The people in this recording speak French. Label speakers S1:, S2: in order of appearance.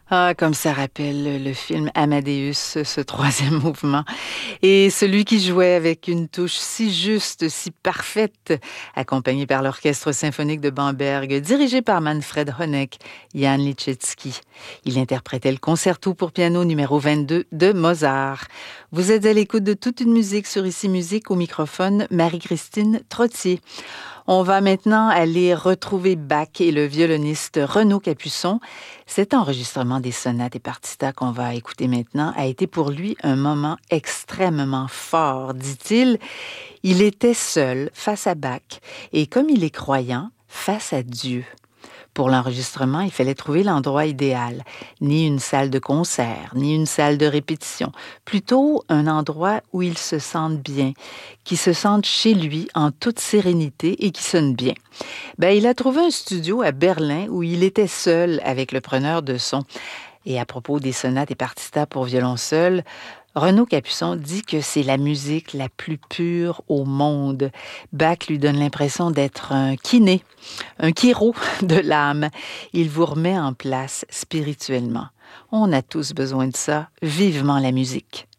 S1: Ah, comme ça rappelle le film Amadeus, ce troisième mouvement. Et celui qui jouait avec une touche si juste, si parfaite, accompagné par l'Orchestre symphonique de Bamberg, dirigé par Manfred Honeck, Jan Liszewski. Il interprétait le concerto pour piano numéro 22 de Mozart. Vous êtes à l'écoute de toute une musique sur Ici Musique, au microphone Marie-Christine Trottier. On va maintenant aller retrouver Bach et le violoniste Renaud Capuçon. Cet enregistrement des sonates et partitas qu'on va écouter maintenant a été pour lui un moment extrêmement fort, dit-il. Il était seul face à Bach et comme il est croyant, face à Dieu. Pour l'enregistrement, il fallait trouver l'endroit idéal. Ni une salle de concert, ni une salle de répétition. Plutôt un endroit où il se sente bien, qui se sente chez lui en toute sérénité et qui sonne bien. Il a trouvé un studio à Berlin où il était seul avec le preneur de son. Et à propos des sonates et partitas pour violon seul, Renaud Capuçon dit que c'est la musique la plus pure au monde. Bach lui donne l'impression d'être un kiné, un chiro de l'âme. Il vous remet en place spirituellement. On a tous besoin de ça. Vivement la musique.